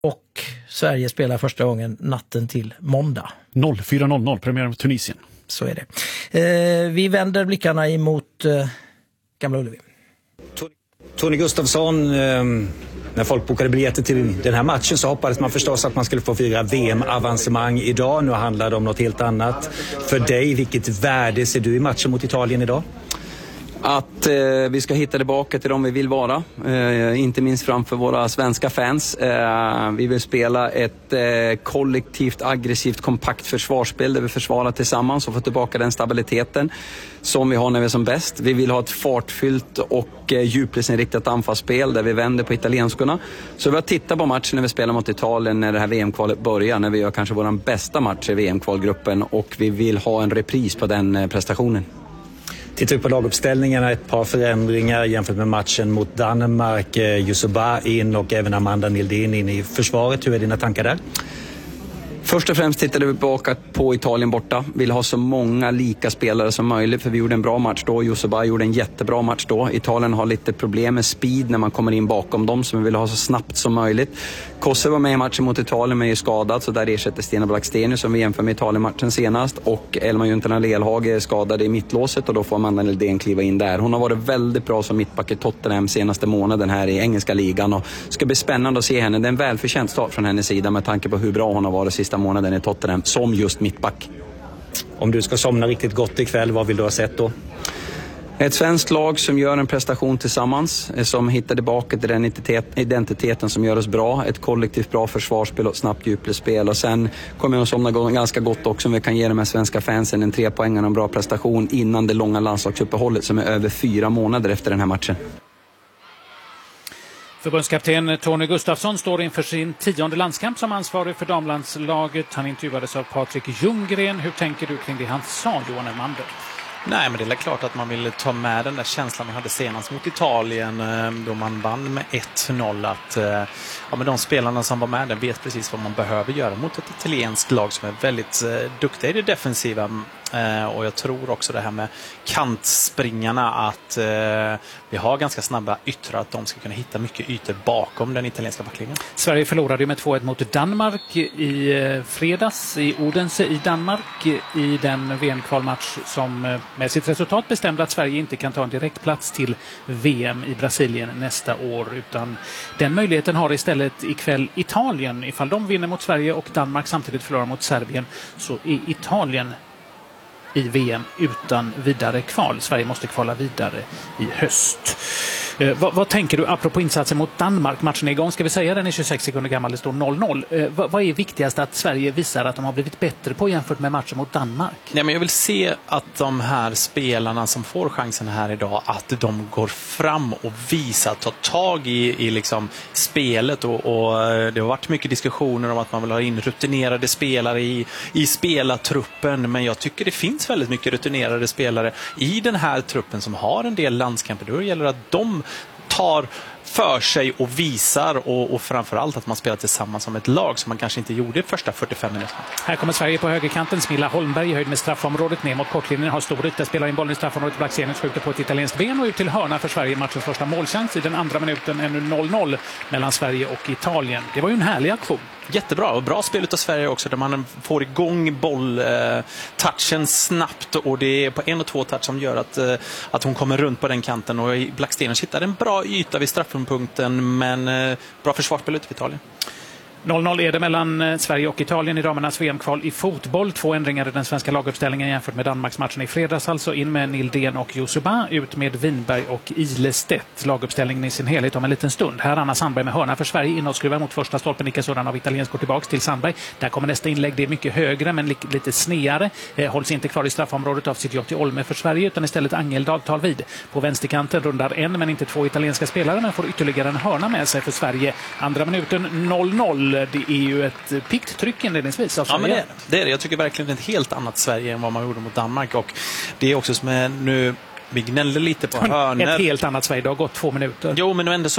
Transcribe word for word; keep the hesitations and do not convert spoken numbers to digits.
Och Sverige spelar första gången natten till måndag. noll fyra noll noll, premiär mot Tunisien. Så är det. Eh, vi vänder blickarna emot eh, Gamla Ullevi. Tony Gustafsson, eh, när folk bokade biljetter till den här matchen så hoppades man förstås att man skulle få fira V M-avancemang idag. Nu handlar det om något helt annat. För dig, vilket värde ser du i matchen mot Italien idag? Att eh, vi ska hitta tillbaka till dem vi vill vara, eh, inte minst framför våra svenska fans. Eh, vi vill spela ett eh, kollektivt, aggressivt, kompakt försvarsspel där vi försvarar tillsammans och får tillbaka den stabiliteten som vi har när vi är som bäst. Vi vill ha ett fartfyllt och eh, djupledsinriktat anfallsspel där vi vänder på italienskorna. Så vi har tittat på matchen när vi spelar mot Italien när det här V M-kvalet börjar, när vi gör kanske vår bästa match i V M-kvalgruppen, och vi vill ha en repris på den eh, prestationen. Tittar vi på laguppställningarna, ett par förändringar jämfört med matchen mot Danmark. Yusuba in och även Amanda Nildén in i försvaret. Hur är dina tankar där? Först och främst tittade vi tillbaka på Italien borta. Vill ha så många lika spelare som möjligt, för vi gjorde en bra match då. Yusuba gjorde en jättebra match då. Italien har lite problem med speed när man kommer in bakom dem, så vi vill ha så snabbt som möjligt. Kosse var med i matchen mot Italien men är skadad, så där ersätter Stena Blackstenius som vi jämför med Italien-matchen senast. Och Elma Juntana Lelhage är skadad i mittlåset och då får Amanda Nildén kliva in där. Hon har varit väldigt bra som mittback i Tottenham senaste månaden här i engelska ligan, och ska bli spännande att se henne. Det är en välförtjänt start från hennes sida med tanke på hur bra hon har varit sista månaden i Tottenham som just mittback. Om du ska somna riktigt gott ikväll, vad vill du ha sett då? Ett svenskt lag som gör en prestation tillsammans, som hittar tillbaka till den identiteten som gör oss bra. Ett kollektivt bra försvarsspel och snabbt djupledsspel. Och sen kommer jag att somna ganska gott också om vi kan ge de här svenska fansen en tre poäng och en bra prestation innan det långa landslagsuppehållet som är över fyra månader efter den här matchen. Förbundskapten Tony Gustafsson står inför sin tionde landskamp som ansvarig för damlandslaget. Han intervjuades av Patrik Ljunggren. Hur tänker du kring det han sa, Johan Elmander? Nej, men det är klart att man vill ta med den där känslan vi hade senast mot Italien då man vann med ett noll, att ja, men de spelarna som var med där vet precis vad man behöver göra mot ett italienskt lag som är väldigt eh, duktiga i det defensiva. Eh, och jag tror också det här med kantspringarna, att eh, vi har ganska snabba yttrar, att de ska kunna hitta mycket ytor bakom den italienska backlinjen. Sverige förlorade med två ett mot Danmark i eh, fredags i Odense i Danmark i den V M-kvalmatch som eh, med sitt resultat bestämde att Sverige inte kan ta en direkt plats till V M i Brasilien nästa år, utan den möjligheten har istället ikväll Italien. Ifall de vinner mot Sverige och Danmark samtidigt förlorar mot Serbien, så är Italien i V M utan vidare kval. Sverige måste kvala vidare i höst. Eh, vad, vad tänker du apropå insatsen mot Danmark? Matchen är igång, ska vi säga, den är tjugosex sekunder gammal, det står noll noll. Eh, vad, vad är viktigast att Sverige visar att de har blivit bättre på jämfört med matchen mot Danmark? Nej, men jag vill se att de här spelarna som får chansen här idag, att de går fram och visar, tar tag i, i liksom spelet, och, och det har varit mycket diskussioner om att man vill ha in rutinerade spelare i, i spelartruppen, men jag tycker det finns väldigt mycket rutinerade spelare i den här truppen som har en del landskamper. Då gäller det att de tar för sig och visar, och, och framförallt att man spelar tillsammans som ett lag som man kanske inte gjorde i första fyrtiofem minuterna. Här kommer Sverige på högerkanten. Smilla Holmberg i höjd med straffområdet ner mot kortlinjen, har stor yta, spelar in bollen i straffområdet. Blackstenius skjuter på ett italienskt ben och ut till hörna för Sverige. Matchens första målchans i den andra minuten är nu noll noll mellan Sverige och Italien. Det var ju en härlig aktion. Jättebra, och bra spel av Sverige också, där man får igång boll-touchen eh, snabbt, och det är på en och två touch som gör att, eh, att hon kommer runt på den kanten, och Blackstenius hittar en bra yta vid straffpunkten, men eh, bra försvarsspel ut för Italien. noll noll är det mellan Sverige och Italien i damernas V M-kval i fotboll. Två ändringar i den svenska laguppställningen jämfört med Danmarks matchen i fredags. Alltså in med Nildén och Yusuba, ut med Winberg och Ilestedt. Laguppställningen i sin helhet om en liten stund. Här Anna Sandberg med hörna för Sverige. Inåtskruvar mot första stolpen. Nicka sådan av italiensk går tillbaks till Sandberg. Där kommer nästa inlägg. Det är mycket högre men li- lite sneare. Eh, hålls inte kvar i straffområdet av sitt jobb till Olme för Sverige, utan istället Angeldal tar vid. På vänsterkanten rundar en men inte två italienska spelare, men får ytterligare en hörna med sig för Sverige. Andra minuten noll noll. Det är ju ett pikt tryck inledningsvis. Ja, men det är, det är det. Jag tycker verkligen ett helt annat Sverige än vad man gjorde mot Danmark. Och det är också som är nu, vi gnäller lite på hörnor. Ett helt annat Sverige, det har gått två minuter. Jo, men ändå så